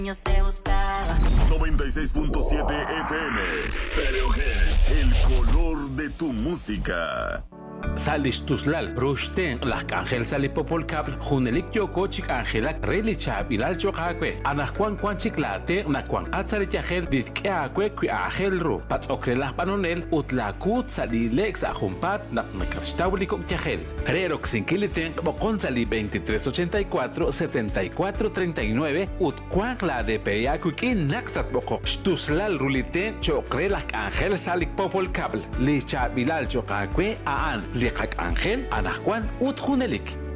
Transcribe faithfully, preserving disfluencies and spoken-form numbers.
te gustaba. noventa y seis punto siete F M Stereo Hits, el color de tu música. Salish tuslal rushten la ángel sali popol kabl hunelik yoko chik angelak reli chab ilal chokakwe anakwan kwan chiklate nakwan atsari tiajel ditkakwe kwi angel ru pat okrelah panonel utlakut sali lex ajumpat nak nakastawliko tiajel rerok sinkiliten bokon sali veintitrés ochenta y cuatro setenta y cuatro treinta y nueve ut kwan la de peyakukin naksat boko tuslal ruliten chokrelak angel salik popol kabl li chab ilal chokakwe aan Liqak Ángel, Anajuan, Utjunelik.